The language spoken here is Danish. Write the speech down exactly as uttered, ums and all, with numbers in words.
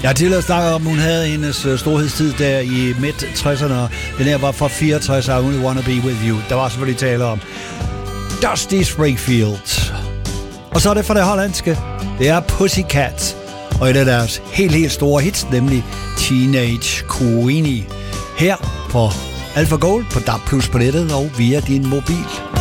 Jeg har tidligere snakket om, hun havde hendes storhedstid der i midt-tresserne. Den her var fra fireogtres, I Only Wanna Be With You. Der var selvfølgelig tale om Dusty Springfield. Og så er det fra det hollandske. Det er Pussycat. Og et af deres helt, helt store hits, nemlig Teenage Queenie. Her på Alpha Gold, på D A B plus på nettet og via din mobil.